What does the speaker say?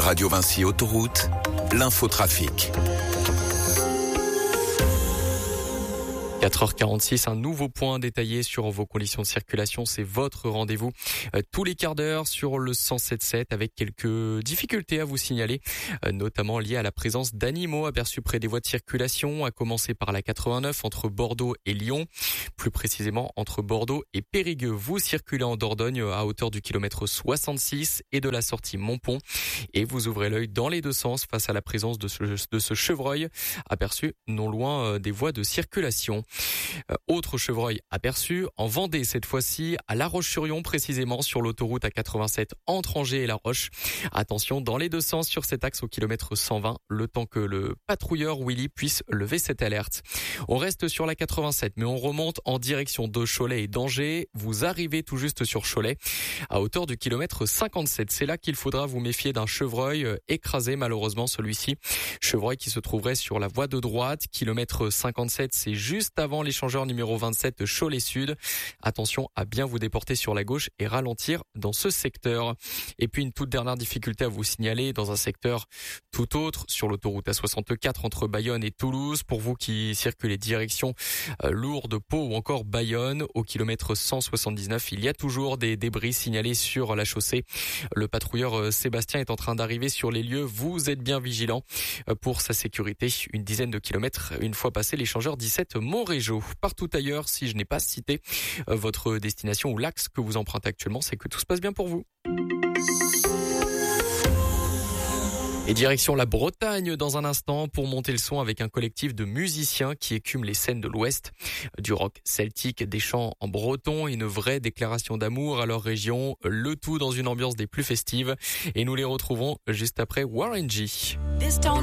Radio Vinci Autoroute, l'infotrafic. 4h46, un nouveau point détaillé sur vos conditions de circulation. C'est votre rendez-vous tous les quarts d'heure sur le 107.7 avec quelques difficultés à vous signaler, notamment liées à la présence d'animaux aperçus près des voies de circulation, à commencer par la 89 entre Bordeaux et Lyon, plus précisément entre Bordeaux et Périgueux. Vous circulez en Dordogne à hauteur du kilomètre 66 et de la sortie Montpont et vous ouvrez l'œil dans les deux sens face à la présence de ce chevreuil aperçu non loin des voies de circulation. Autre chevreuil aperçu en Vendée, cette fois-ci à La Roche-sur-Yon, précisément sur l'autoroute A87 entre Angers et La Roche. Attention dans les deux sens sur cet axe au kilomètre 120, le temps que le patrouilleur Willy puisse lever cette alerte. On reste sur la 87, mais on remonte en direction de Cholet et d'Angers. Vous arrivez tout juste sur Cholet, à hauteur du kilomètre 57. C'est là qu'il faudra vous méfier d'un chevreuil écrasé, malheureusement celui-ci. Chevreuil qui se trouverait sur la voie de droite. Kilomètre 57, c'est juste avant l'échangeur numéro 27 Cholet Sud. Attention à bien vous déporter sur la gauche et ralentir dans ce secteur. Et puis une toute dernière difficulté à vous signaler dans un secteur tout autre, sur l'autoroute A64 entre Bayonne et Toulouse. Pour vous qui circulez direction Lourdes, Pau ou encore Bayonne, au kilomètre 179, il y a toujours des débris signalés sur la chaussée. Le patrouilleur Sébastien est en train d'arriver sur les lieux. Vous êtes bien vigilants pour sa sécurité. Une dizaine de kilomètres une fois passé l'échangeur 17 Montrégeau. Partout ailleurs, si je n'ai pas cité votre destination ou l'axe que vous empruntez actuellement, c'est que tout se passe bien pour vous. Et direction la Bretagne dans un instant pour monter le son avec un collectif de musiciens qui écument les scènes de l'Ouest. Du rock celtique, des chants en breton, une vraie déclaration d'amour à leur région, le tout dans une ambiance des plus festives. Et nous les retrouvons juste après Warren G.